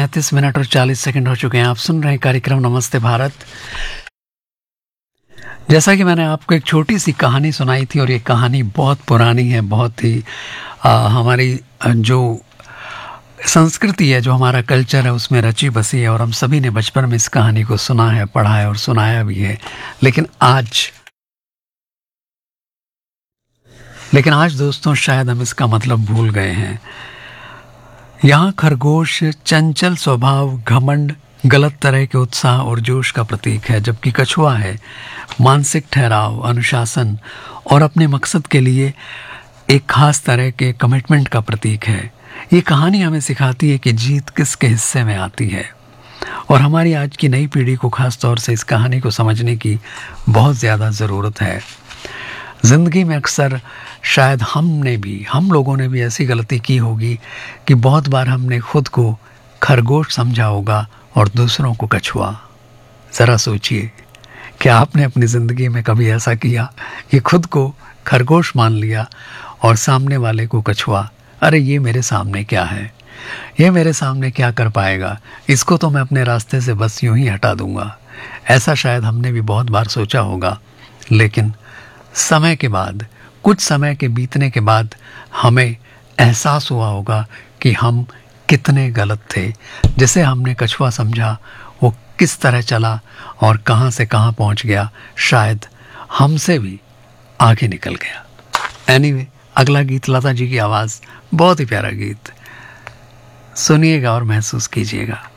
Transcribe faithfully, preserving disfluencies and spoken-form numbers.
सैंतीस मिनट और चालीस सेकंड हो चुके हैं। आप सुन रहे हैं कार्यक्रम नमस्ते भारत। जैसा कि मैंने आपको एक छोटी सी कहानी सुनाई थी और ये कहानी बहुत पुरानी है, बहुत ही आ, हमारी आ, जो संस्कृति है, जो हमारा कल्चर है उसमें रची बसी है और हम सभी ने बचपन में इस कहानी को सुना है, पढ़ा है और सुनाया भी है। लेकिन आज लेकिन आज दोस्तों शायद हम इसका मतलब भूल गए हैं। यहाँ खरगोश चंचल स्वभाव, घमंड, गलत तरह के उत्साह और जोश का प्रतीक है, जबकि कछुआ है मानसिक ठहराव, अनुशासन और अपने मकसद के लिए एक खास तरह के कमिटमेंट का प्रतीक है। ये कहानी हमें सिखाती है कि जीत किसके हिस्से में आती है और हमारी आज की नई पीढ़ी को खास तौर से इस कहानी को समझने की बहुत ज़्यादा ज़रूरत है। ज़िंदगी में अक्सर शायद हमने भी हम लोगों ने भी ऐसी गलती की होगी कि बहुत बार हमने खुद को खरगोश समझा होगा और दूसरों को कछुआ। ज़रा सोचिए, क्या आपने अपनी ज़िंदगी में कभी ऐसा किया कि खुद को खरगोश मान लिया और सामने वाले को कछुआ? अरे ये मेरे सामने क्या है, ये मेरे सामने क्या कर पाएगा, इसको तो मैं अपने रास्ते से बस यूं ही हटा दूंगा। ऐसा शायद हमने भी बहुत बार सोचा होगा, लेकिन समय के बाद, कुछ समय के बीतने के बाद हमें एहसास हुआ होगा कि हम कितने गलत थे। जिसे हमने कछुआ समझा वो किस तरह चला और कहां से कहां पहुंच गया, शायद हमसे भी आगे निकल गया। एनीवे, अगला गीत लता जी की आवाज़, बहुत ही प्यारा गीत, सुनिएगा और महसूस कीजिएगा।